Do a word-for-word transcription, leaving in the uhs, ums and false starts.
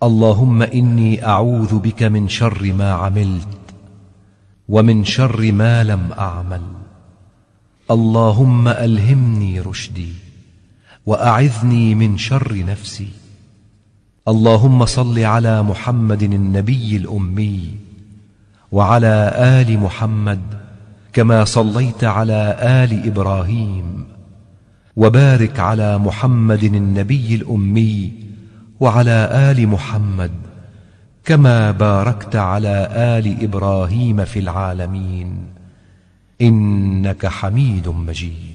اللهم إني أعوذ بك من شر ما عملت ومن شر ما لم أعمل. اللهم ألهمني رشدي وأعذني من شر نفسي. اللهم صل على محمد النبي الأمي وعلى آل محمد كما صليت على آل إبراهيم، وبارك على محمد النبي الأمي وعلى آل محمد كما باركت على آل إبراهيم في العالمين إنك حميد مجيد.